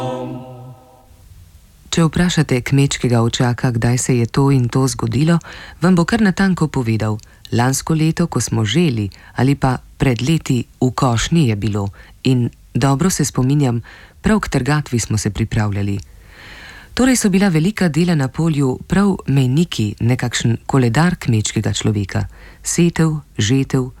Če vprašate kmečkega očaka, kdaj se je to in to zgodilo, vam bo kar natanko povedal: lansko leto, ko smo želi, ali pa pred leti v košnji je bilo in dobro se spominjam, prav k trgatvi smo se pripravljali. Torej so bila velika dela na polju prav mejniki, nekakšen koledar kmečkega človeka. Setev, žetev,